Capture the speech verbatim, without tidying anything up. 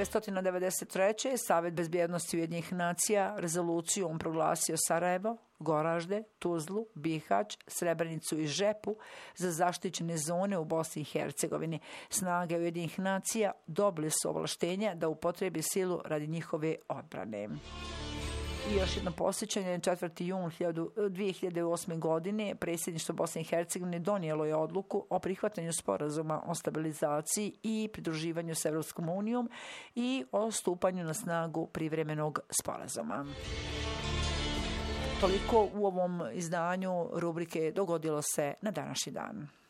devetsto devedeset treće. Savet bezbjednosti Ujedinjenih nacija rezolucijom proglasio Sarajevo, Goražde, Tuzlu, Bihać, Srebrenicu i Žepu za zaštićene zone u Bosni i Hercegovini. Snage Ujedinjenih nacija dobili su ovlaštenja da upotrebi silu radi njihove odbrane. I još jedno posjećanje, četvrti jun dvije hiljade osme. godine predsjedništvo Bosne i Hercegovine donijelo je odluku o prihvatanju sporazuma o stabilizaciji i pridruživanju s Evropskom unijom i o stupanju na snagu privremenog sporazuma. Toliko u ovom izdanju rubrike Dogodilo se na današnji dan.